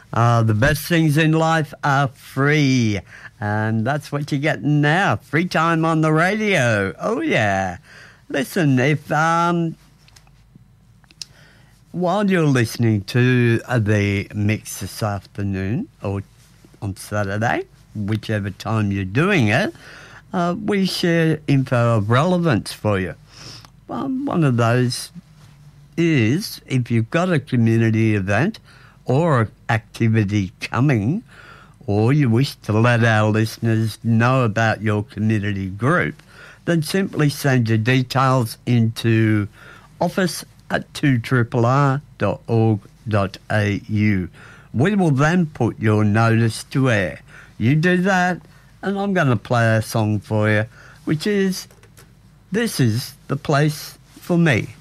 The best things in life are free, and that's what you're getting now. Free time on the radio. Oh, yeah. Listen, if while you're listening to the mix this afternoon or on Saturday, whichever time you're doing it, we share info of relevance for you. One of those is if you've got a community event or activity coming, or you wish to let our listeners know about your community group, then simply send your details into office@2rrr.org.au. We will then put your notice to air. You do that, and I'm going to play a song for you, which is This Is the Place for Me.